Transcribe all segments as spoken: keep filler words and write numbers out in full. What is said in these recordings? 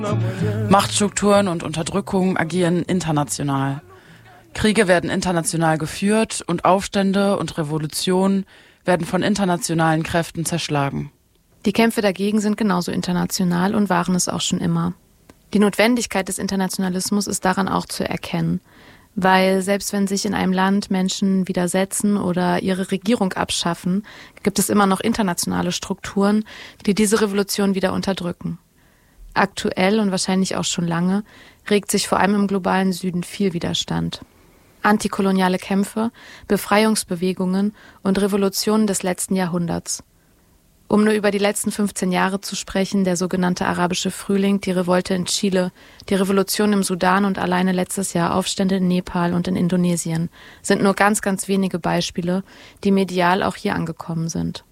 Machtstrukturen und Unterdrückung agieren international. Kriege werden international geführt und Aufstände und Revolutionen werden von internationalen Kräften zerschlagen. Die Kämpfe dagegen sind genauso international und waren es auch schon immer. Die Notwendigkeit des Internationalismus ist daran auch zu erkennen, weil selbst wenn sich in einem Land Menschen widersetzen oder ihre Regierung abschaffen, gibt es immer noch internationale Strukturen, die diese Revolution wieder unterdrücken. Aktuell und wahrscheinlich auch schon lange regt sich vor allem im globalen Süden viel Widerstand. Antikoloniale Kämpfe, Befreiungsbewegungen und Revolutionen des letzten Jahrhunderts. Um nur über die letzten fünfzehn Jahre zu sprechen, der sogenannte arabische Frühling, die Revolte in Chile, die Revolution im Sudan und alleine letztes Jahr Aufstände in Nepal und in Indonesien sind nur ganz, ganz wenige Beispiele, die medial auch hier angekommen sind.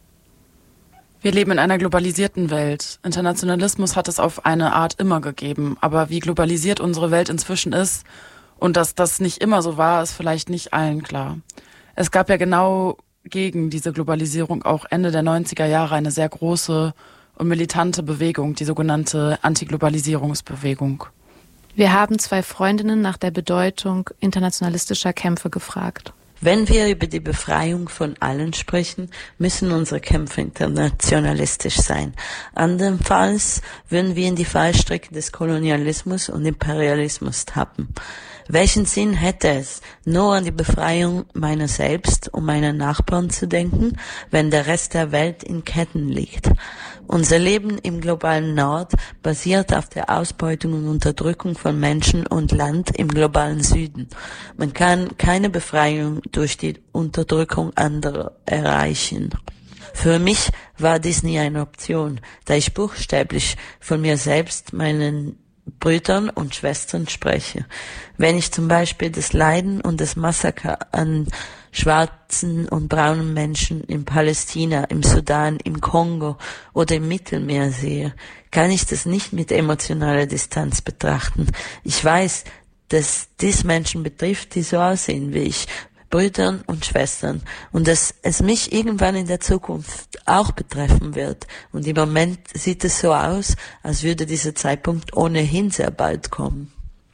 Wir leben in einer globalisierten Welt. Internationalismus hat es auf eine Art immer gegeben, aber wie globalisiert unsere Welt inzwischen ist und dass das nicht immer so war, ist vielleicht nicht allen klar. Es gab ja genau gegen diese Globalisierung auch Ende der neunziger Jahre eine sehr große und militante Bewegung, die sogenannte Antiglobalisierungsbewegung. Wir haben zwei Freundinnen nach der Bedeutung internationalistischer Kämpfe gefragt. Wenn wir über die Befreiung von allen sprechen, müssen unsere Kämpfe internationalistisch sein. Andernfalls würden wir in die Fallstricke des Kolonialismus und Imperialismus tappen. Welchen Sinn hätte es, nur an die Befreiung meiner selbst und meiner Nachbarn zu denken, wenn der Rest der Welt in Ketten liegt? Unser Leben im globalen Nord basiert auf der Ausbeutung und Unterdrückung von Menschen und Land im globalen Süden. Man kann keine Befreiung durch die Unterdrückung anderer erreichen. Für mich war dies nie eine Option, da ich buchstäblich von mir selbst, meinen Brüdern und Schwestern spreche. Wenn ich zum Beispiel das Leiden und das Massaker an schwarzen und braunen Menschen in Palästina, im Sudan, im Kongo oder im Mittelmeer sehe, kann ich das nicht mit emotionaler Distanz betrachten. Ich weiß, dass dies Menschen betrifft, die so aussehen wie ich, Brüdern und Schwestern, und dass es mich irgendwann in der Zukunft auch betreffen wird. Und im Moment sieht es so aus, als würde dieser Zeitpunkt ohnehin sehr bald kommen.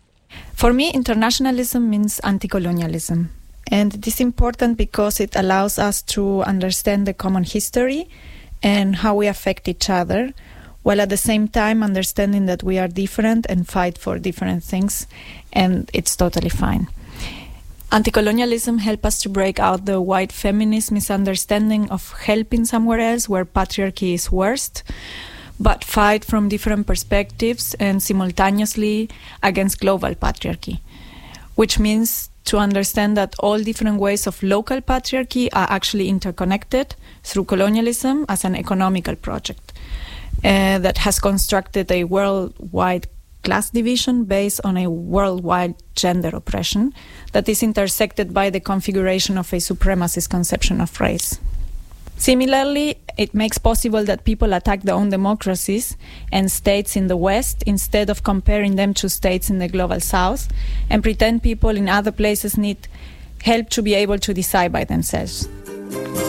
For me, internationalism means anti-colonialism. And it is important because it allows us to understand the common history and how we affect each other, while at the same time understanding that we are different and fight for different things, and it's totally fine. Anti-colonialism helps us to break out the white feminist misunderstanding of helping somewhere else where patriarchy is worst, but fight from different perspectives and simultaneously against global patriarchy, which means to understand that all different ways of local patriarchy are actually interconnected through colonialism as an economical project uh, that has constructed a worldwide class division based on a worldwide gender oppression that is intersected by the configuration of a supremacist conception of race. Similarly, it makes possible that people attack their own democracies and states in the West instead of comparing them to states in the global South, and pretend people in other places need help to be able to decide by themselves.